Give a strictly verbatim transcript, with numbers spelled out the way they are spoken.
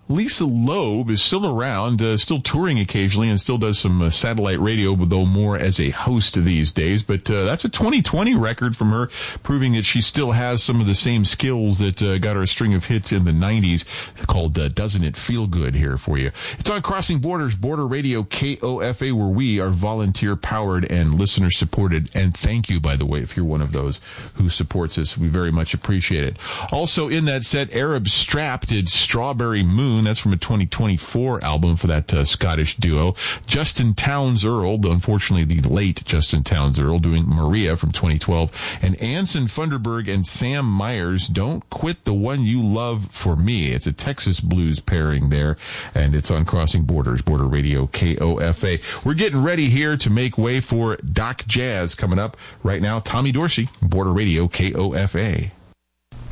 Lisa Loeb is still around, uh, still touring occasionally, and still does some uh, satellite radio, though more as a host these days. But uh, that's a twenty twenty record from her, proving that she still has some of the same skills that uh, got her a string of hits in the nineties, called uh, Doesn't It Feel Good here for you. It's on Crossing Borders, Border Radio K O F A, where we are volunteer-powered and listener-supported. And thank you, by the way, if you're one of those who supports us. We very much appreciate it. Also in that set, Arab Strap did Strawberry Moon. That's from a twenty twenty-four album for that uh, Scottish duo. Justin Townes Earl, though unfortunately the late Justin Townes Earl, doing Maria from twenty twelve. And Anson Funderburg and Sam Myers, Don't Quit the One You Love for Me. It's a Texas blues pairing there, and it's on Crossing Borders, Border Radio K O F A. We're getting ready here to make way for Doc Jazz coming up right now. Tommy Dorsey, Border Radio K O F A.